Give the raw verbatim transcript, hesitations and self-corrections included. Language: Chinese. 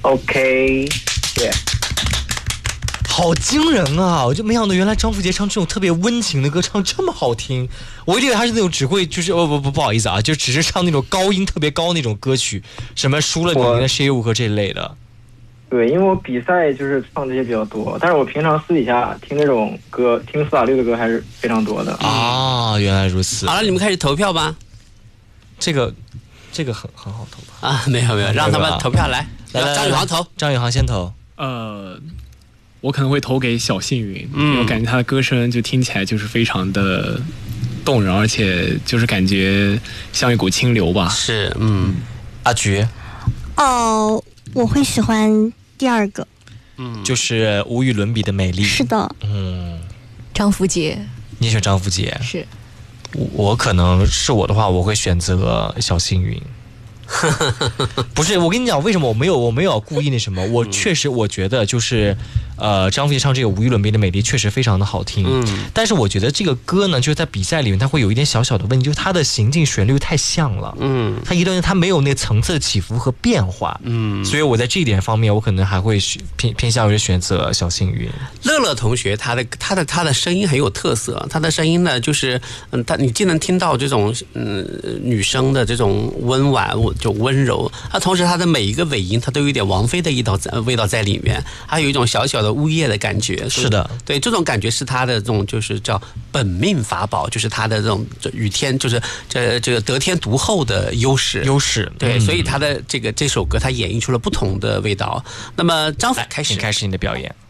OK， 对。 好惊人啊！我就没想到原来张福杰唱这种特别温情的歌唱这么好听，我以为他是那种只会就是哦不不不好意思啊，就只是唱那种高音特别高那种歌曲，什么输了你的谁如何这一类的。 对，因为我比赛就是唱这些比较多，但是我平常私底下听这种歌，听苏打绿的歌还是非常多的啊。原来如此。 好了，你们开始投票吧。 这个这个很很好投吧？ 啊，没有没有，让他们投票来。来，张宇航投。 张宇航先投。 呃。我可能会投给小幸运，因为我感觉他的歌声就听起来就是非常的动人，而且就是感觉像一股清流吧。 是，嗯， 阿菊， 哦，我会喜欢第二个， 嗯，就是无与伦比的美丽。 是的， 嗯， 张福杰， 你选张福杰？ 是， 我我可能是我的话，我会选择小幸运。不是，我跟你讲，为什么我没有我没有故意那什么？我确实我觉得就是，呃，张福杰唱这个无与伦比的美丽确实非常的好听。嗯，但是我觉得这个歌呢，就是在比赛里面它会有一点小小的问题，就是它的行进旋律太像了。嗯，它一段它没有那层次的起伏和变化。嗯，所以我在这一点方面，我可能还会偏偏向于选择小幸运。 乐乐同学，他的他的他的声音很有特色，他的声音呢，就是嗯，他你既能听到这种嗯女生的这种温婉。就温柔，啊，同时它的每一个尾音，它都有一点王菲的一道味道在里面，还有一种小小的呜咽的感觉。 是的， 对，这种感觉是它的这种就是叫本命法宝，就是它的这种与天就是这这个得天独厚的优势。 优势， 对， 嗯、 所以它的这个这首歌，它演绎出了不同的味道。那么张凯开始， 开始你的表演。